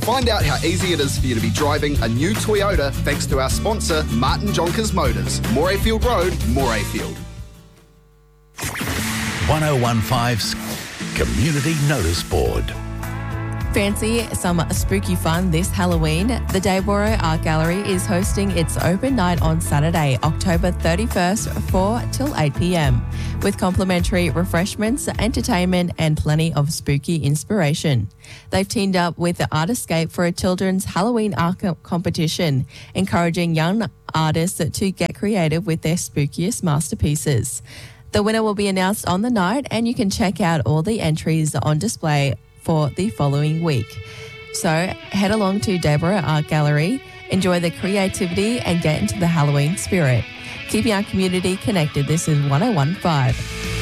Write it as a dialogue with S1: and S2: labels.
S1: Find out how easy it is for you to be driving a new Toyota thanks to our sponsor, Martin Jonkers Motors. Morayfield Road, Morayfield.
S2: 1015's Community Notice Board.
S3: Fancy some spooky fun this Halloween? The Dayboro Art Gallery is hosting its open night on Saturday, October 31st, 4 till 8 p.m, with complimentary refreshments, entertainment, and plenty of spooky inspiration. They've teamed up with the Art Escape for a children's Halloween art competition, encouraging young artists to get creative with their spookiest masterpieces. The winner will be announced on the night, and you can check out all the entries on display for the following week. So head along to Dayboro Art Gallery, enjoy the creativity, and get into the Halloween spirit. Keeping our community connected, this is 1015.